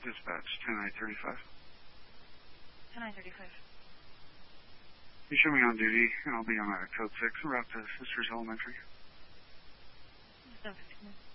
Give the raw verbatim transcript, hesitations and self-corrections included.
Dispatch, ten I thirty-five. ten I thirty-five. You show me on duty, and I'll be on uh, code six, route to Sisters Elementary. seven fifteen.